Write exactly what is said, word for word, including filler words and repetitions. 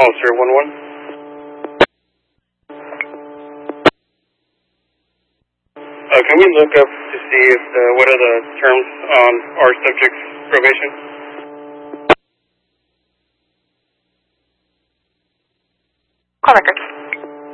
Officer one one. Uh, can we look up to see if the, what are the terms on our subject's probation? Call records.